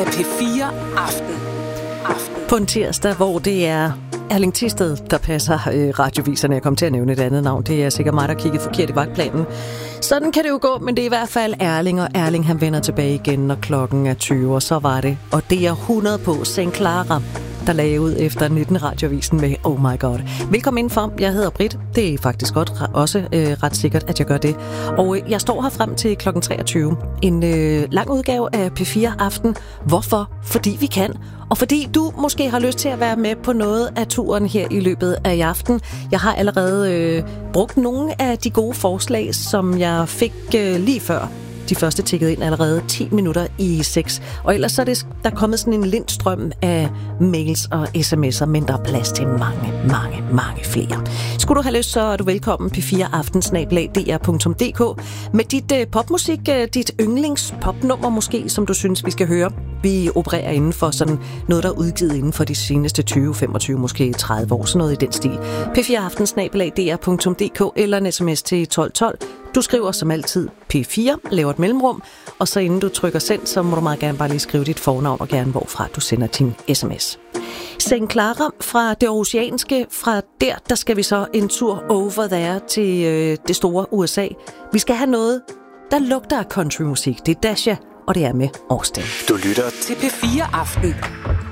af P4 Aften. På en tirsdag, hvor det er Erling Thisted, der passer radioviserne. Jeg kom til at nævne et andet navn. Det er sikkert mig, der kiggede forkert i vagtplanen. Sådan kan det jo gå, men det er i hvert fald Erling, og Erling han vender tilbage igen, når klokken er 20, og så var det. Og det er 100 på St. Clara, der lagde ud efter 19 radiovisen med Oh My God. Velkommen indenfor. Jeg hedder Britt. Det er faktisk også ret sikkert, at jeg gør det. Og jeg står her frem til klokken 23. En lang udgave af P4 Aften. Hvorfor? Fordi vi kan. Og fordi du måske har lyst til at være med på noget af turen her i løbet af i aften. Jeg har allerede brugt nogle af de gode forslag, som jeg fik lige før. De første tikkede ind allerede 10 minutter i 6. Og ellers så er der kommet sådan en lindstrøm af mails og sms'er, men der er plads til mange flere. Skulle du have lyst, så er du velkommen p4aften@dr.dk med dit popmusik, dit yndlingspopnummer måske, som du synes, vi skal høre. Vi opererer inden for sådan noget, der er udgivet inden for de seneste 20, 25, måske 30 år, sådan noget i den stil. p4aften@dr.dk eller en sms til 1212. Du skriver som altid P4, laver et mellemrum, og så inden du trykker send, så må du meget gerne bare lige skrive dit fornavn og gerne hvorfra du sender din sms. St. Clara fra det oceanske, fra der skal vi så en tur over there til det store USA. Vi skal have noget, der lugter af countrymusik. Det er Dasha, og det er med Austin. Du lytter til P4 Aften